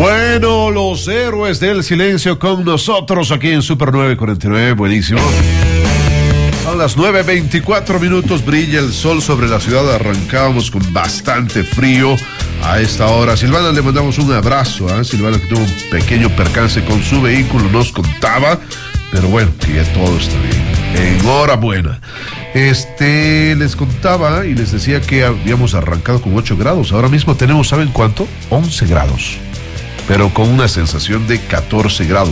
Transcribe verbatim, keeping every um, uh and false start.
Bueno, los héroes del silencio con nosotros aquí en Super nueve cuarenta y nueve, buenísimo. Son las nueve veinticuatro minutos, brilla el sol sobre la ciudad, arrancábamos con bastante frío a esta hora. Silvana, le mandamos un abrazo, ¿eh? Silvana, que tuvo un pequeño percance con su vehículo, nos contaba, pero bueno, que ya todo está bien. Enhorabuena. Este, les contaba y les decía que habíamos arrancado con ocho grados, ahora mismo tenemos, ¿saben cuánto? once grados, pero con una sensación de catorce grados.